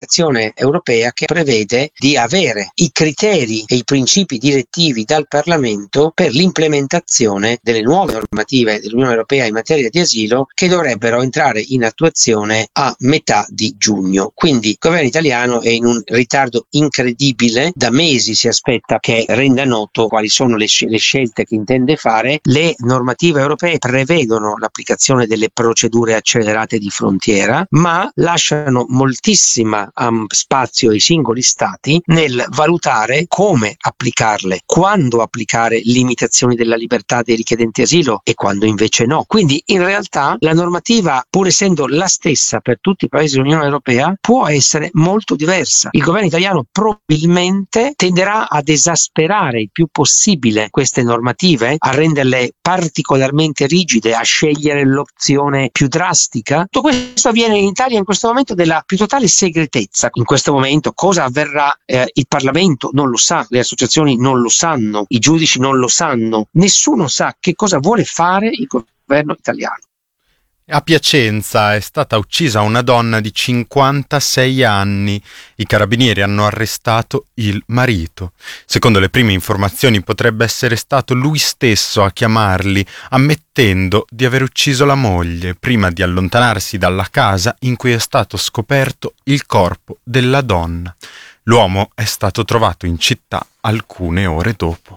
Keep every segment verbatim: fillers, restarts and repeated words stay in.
legislazione europea che prevede di avere i criteri e i principi direttivi dal Parlamento per l'implementazione delle nuove normative dell'Unione Europea in materia di asilo, che dovrebbero entrare in attuazione a metà di giugno. Quindi il governo italiano è in un ritardo incredibile, da mesi si aspetta che renda noto quali sono le, sc- le scelte che intende fare. Le normative europee prevedono l'applicazione delle procedure accelerate di frontiera, ma lasciano moltissima um, spazio ai singoli stati nel valutare come applicarle, quando applicare limitazioni della libertà dei richiedenti asilo e quando invece no. Quindi in realtà la normativa, pur essendo la stessa per tutti i paesi dell'Unione Europea, può essere molto diversa. Il governo italiano probabilmente tenderà ad esasperare il più possibile queste normative, a renderle particolarmente rigide, a scegliere l'opzione più drastica. Tutto questo avviene in Italia in questo momento della più totale segretezza. In questo momento cosa avverrà? Eh, il Parlamento non lo sa, le associazioni non lo sanno, i giudici non lo sanno, nessuno sa che cosa vuole fare il governo italiano. A Piacenza è stata uccisa una donna di cinquantasei anni. I carabinieri hanno arrestato il marito. Secondo le prime informazioni potrebbe essere stato lui stesso a chiamarli, ammettendo di aver ucciso la moglie prima di allontanarsi dalla casa in cui è stato scoperto il corpo della donna. L'uomo è stato trovato in città alcune ore dopo.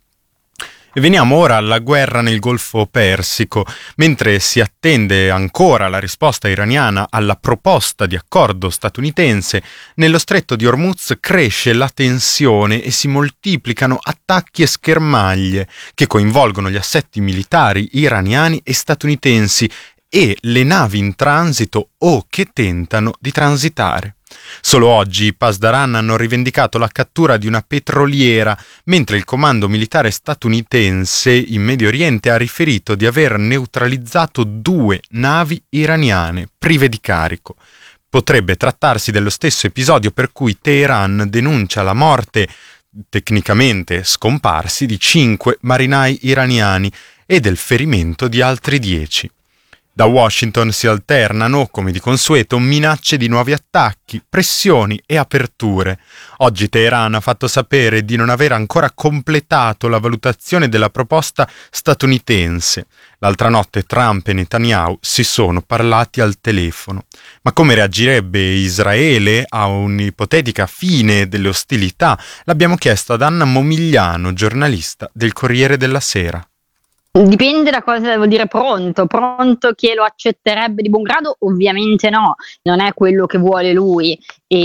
E veniamo ora alla guerra nel Golfo Persico. Mentre si attende ancora la risposta iraniana alla proposta di accordo statunitense, nello stretto di Hormuz cresce la tensione e si moltiplicano attacchi e schermaglie che coinvolgono gli assetti militari iraniani e statunitensi e le navi in transito o che tentano di transitare. Solo oggi i Pasdaran hanno rivendicato la cattura di una petroliera, mentre il comando militare statunitense in Medio Oriente ha riferito di aver neutralizzato due navi iraniane prive di carico. Potrebbe trattarsi dello stesso episodio per cui Teheran denuncia la morte, tecnicamente scomparsi, di cinque marinai iraniani e del ferimento di altri dieci. Da Washington si alternano, come di consueto, minacce di nuovi attacchi, pressioni e aperture. Oggi Teheran ha fatto sapere di non aver ancora completato la valutazione della proposta statunitense. L'altra notte Trump e Netanyahu si sono parlati al telefono. Ma come reagirebbe Israele a un'ipotetica fine delle ostilità? L'abbiamo chiesto ad Anna Momigliano, giornalista del Corriere della Sera. Dipende da cosa vuol dire pronto, pronto che lo accetterebbe di buon grado? Ovviamente no, non è quello che vuole lui,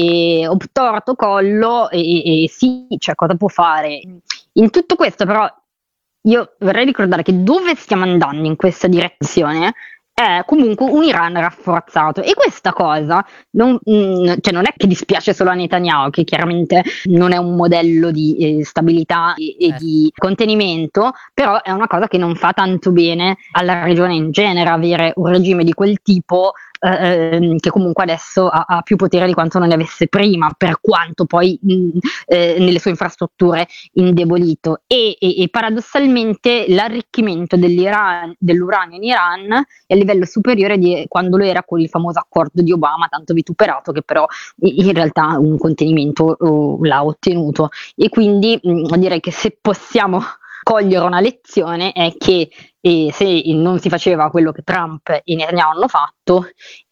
e obtorto collo e, e sì, cioè cosa può fare? In tutto questo però io vorrei ricordare che dove stiamo andando in questa direzione è comunque un Iran rafforzato, e questa cosa non, mh, cioè non è che dispiace solo a Netanyahu, che chiaramente non è un modello di eh, stabilità e, e di contenimento, però è una cosa che non fa tanto bene alla regione in genere avere un regime di quel tipo, eh, che comunque adesso ha, ha più potere di quanto non ne avesse prima, per quanto poi mh, eh, nelle sue infrastrutture indebolito, e, e, e paradossalmente l'arricchimento dell'Iran, dell'uranio in Iran è a livello superiore di quando lo era con il famoso accordo di Obama, tanto vituperato, che però in realtà un contenimento uh, l'ha ottenuto. E quindi mh, direi che se possiamo cogliere una lezione è che e se non si faceva quello che Trump e Netanyahu hanno fatto,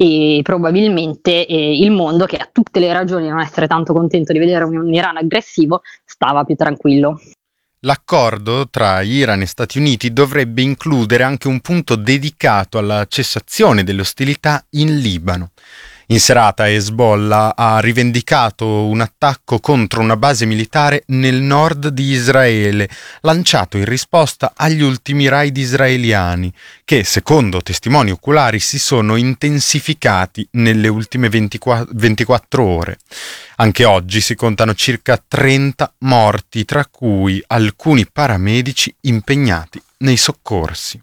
e probabilmente eh, il mondo, che ha tutte le ragioni di non essere tanto contento di vedere un, un Iran aggressivo, stava più tranquillo. L'accordo tra Iran e Stati Uniti dovrebbe includere anche un punto dedicato alla cessazione delle ostilità in Libano. In serata Hezbollah ha rivendicato un attacco contro una base militare nel nord di Israele, lanciato in risposta agli ultimi raid israeliani, che, secondo testimoni oculari, si sono intensificati nelle ultime ventiquattro ore. Anche oggi si contano circa trenta morti, tra cui alcuni paramedici impegnati nei soccorsi.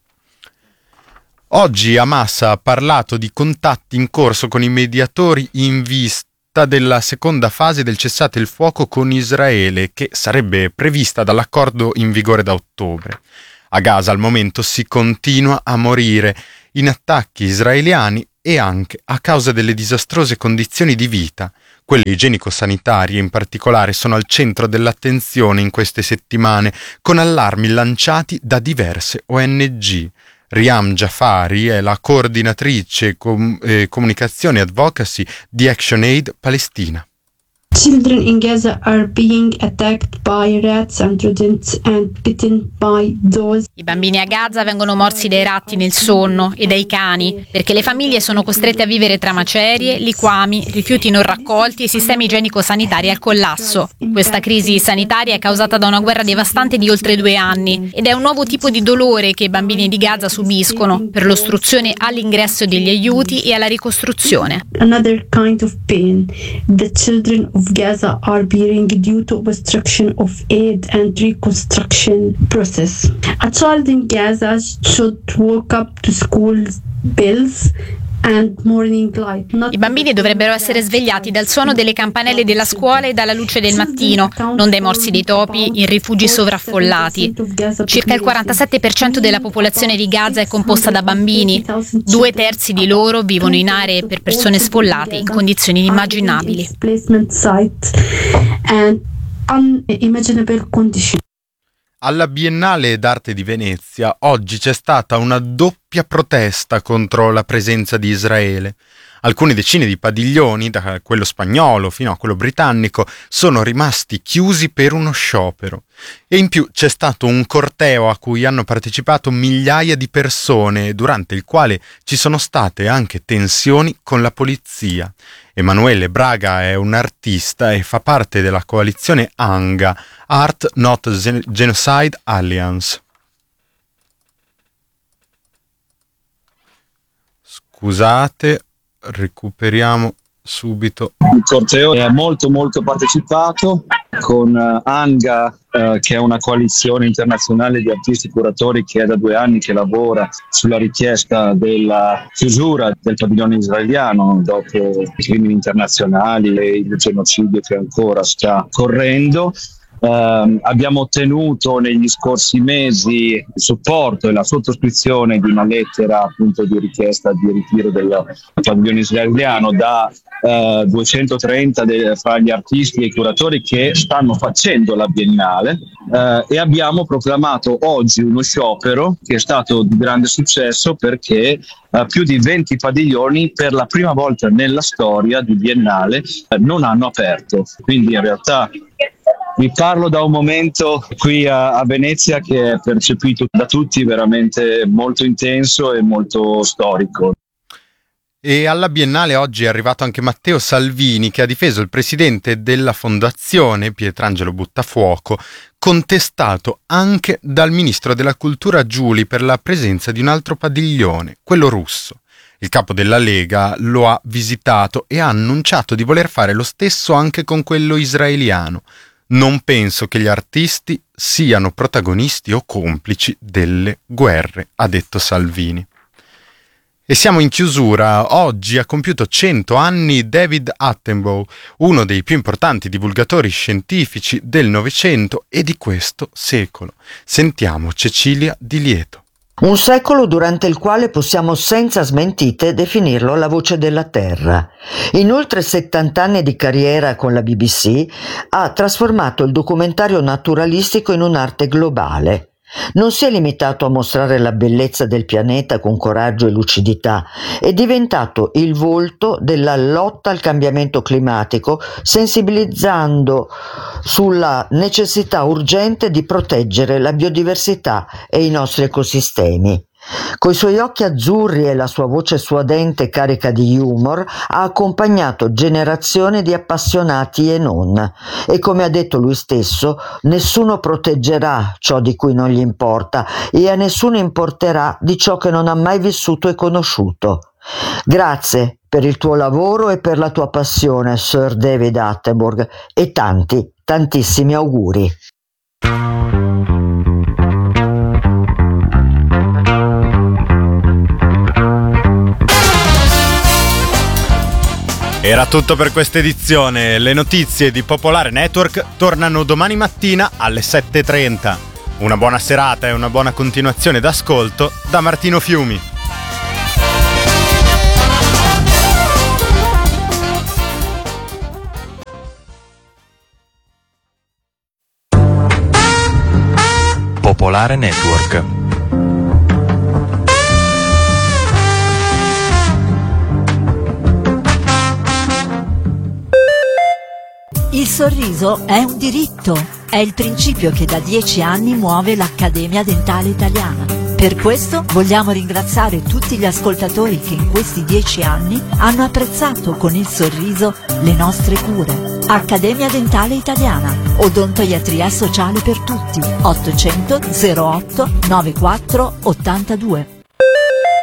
Oggi Hamas ha parlato di contatti in corso con i mediatori in vista della seconda fase del cessate il fuoco con Israele, che sarebbe prevista dall'accordo in vigore da ottobre. A Gaza al momento si continua a morire in attacchi israeliani e anche a causa delle disastrose condizioni di vita, Quelle igienico-sanitarie in particolare sono al centro dell'attenzione in queste settimane, con allarmi lanciati da diverse O N G. Riam Jafari è la coordinatrice com- eh, comunicazione e advocacy di ActionAid Palestina. Children in Gaza are being attacked by rats and rodents and bitten by those. I bambini a Gaza vengono morsi dai ratti nel sonno e dai cani, perché le famiglie sono costrette a vivere tra macerie, liquami, rifiuti non raccolti e sistemi igienico-sanitari al collasso. Questa crisi sanitaria è causata da una guerra devastante di oltre due anni ed è un nuovo tipo di dolore che i bambini di Gaza subiscono per l'ostruzione all'ingresso degli aiuti e alla ricostruzione. Another kind of pain the children of Gaza are bearing due to obstruction of aid and reconstruction process. A child in Gaza should wake up to school bells and morning light. I bambini dovrebbero essere svegliati dal suono delle campanelle della scuola e dalla luce del mattino, non dai morsi dei topi in rifugi sovraffollati. Circa il quarantasette per cento della popolazione di Gaza è composta da bambini. Due terzi di loro vivono in aree per persone sfollate in condizioni inimmaginabili. Alla Biennale d'Arte di Venezia oggi c'è stata una doppia protesta contro la presenza di Israele. Alcune decine di padiglioni, da quello spagnolo fino a quello britannico, sono rimasti chiusi per uno sciopero. E in più c'è stato un corteo a cui hanno partecipato migliaia di persone, durante il quale ci sono state anche tensioni con la polizia. Emanuele Braga è un artista e fa parte della coalizione ANGA, Art Not Genocide Alliance. Scusate, recuperiamo subito. Il corteo è molto molto partecipato con uh, ANGA, uh, che è una coalizione internazionale di artisti curatori che è da due anni che lavora sulla richiesta della chiusura del padiglione israeliano dopo i crimini internazionali e il genocidio che ancora sta correndo. Uh, abbiamo ottenuto negli scorsi mesi il supporto e la sottoscrizione di una lettera appunto di richiesta di ritiro del padiglione israeliano da uh, duecentotrenta de- fra gli artisti e i curatori che stanno facendo la Biennale, uh, e abbiamo proclamato oggi uno sciopero che è stato di grande successo perché uh, più di venti padiglioni per la prima volta nella storia di Biennale uh, non hanno aperto. Quindi in realtà vi parlo da un momento qui a, a Venezia che è percepito da tutti veramente molto intenso e molto storico. E alla Biennale oggi è arrivato anche Matteo Salvini, che ha difeso il presidente della fondazione, Pietrangelo Buttafuoco, contestato anche dal ministro della cultura Giuli per la presenza di un altro padiglione, quello russo. Il capo della Lega lo ha visitato e ha annunciato di voler fare lo stesso anche con quello israeliano. Non penso che gli artisti siano protagonisti o complici delle guerre, ha detto Salvini. E siamo in chiusura. Oggi ha compiuto cento anni David Attenborough, uno dei più importanti divulgatori scientifici del Novecento e di questo secolo. Sentiamo Cecilia Di Lieto. Un secolo durante il quale possiamo senza smentite definirlo la voce della terra. In oltre settanta anni di carriera con la B B C ha trasformato il documentario naturalistico in un'arte globale. Non si è limitato a mostrare la bellezza del pianeta con coraggio e lucidità, è diventato il volto della lotta al cambiamento climatico, sensibilizzando sulla necessità urgente di proteggere la biodiversità e i nostri ecosistemi. Coi suoi occhi azzurri e la sua voce suadente carica di humor ha accompagnato generazioni di appassionati e non, e come ha detto lui stesso, nessuno proteggerà ciò di cui non gli importa e a nessuno importerà di ciò che non ha mai vissuto e conosciuto. Grazie per il tuo lavoro e per la tua passione, Sir David Attenborough, e tanti, tantissimi auguri. Era tutto per questa edizione. Le notizie di Popolare Network tornano domani mattina alle sette e trenta. Una buona serata e una buona continuazione d'ascolto da Martino Fiumi. Popolare Network. Il sorriso è un diritto, è il principio che da dieci anni muove l'Accademia Dentale Italiana. Per questo vogliamo ringraziare tutti gli ascoltatori che in questi dieci anni hanno apprezzato con il sorriso le nostre cure. Accademia Dentale Italiana, odontoiatria sociale per tutti, ottocento zero otto novantaquattro ottantadue.